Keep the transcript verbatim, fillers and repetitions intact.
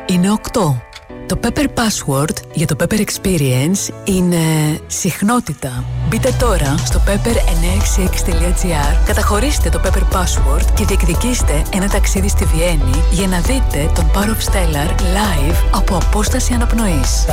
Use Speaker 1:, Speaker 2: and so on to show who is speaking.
Speaker 1: είναι οκτώ. Το Pepper Password για το Pepper Experience είναι συχνότητα. Μπείτε τώρα στο pepper εννιακόσια εξήντα έξι τελεία gr, καταχωρήστε το Pepper Password και διεκδικήστε ένα ταξίδι στη Βιέννη για να δείτε τον Power of Stellar live από απόσταση αναπνοής.